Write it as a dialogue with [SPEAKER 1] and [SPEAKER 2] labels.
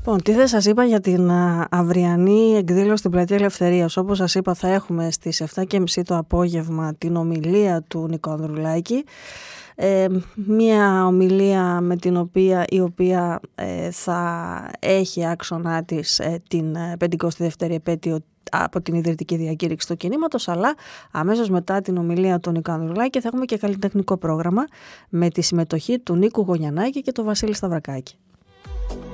[SPEAKER 1] Λοιπόν, τι δεν σας είπα για την αυριανή εκδήλωση στην Πλατεία Ελευθερίας. Όπως σας είπα, θα έχουμε στις 7:30 το απόγευμα την ομιλία του Νίκο Ανδρουλάκη. Μια ομιλία με την οποία θα έχει άξονά της την 52η επέτειο από την ιδρυτική διακήρυξη του κινήματος, αλλά αμέσως μετά την ομιλία του Νίκο Ανδρουλάκη θα έχουμε και καλλιτεχνικό πρόγραμμα με τη συμμετοχή του Νίκου Γωνιανάκη και του Βασίλη Σταυρακάκη.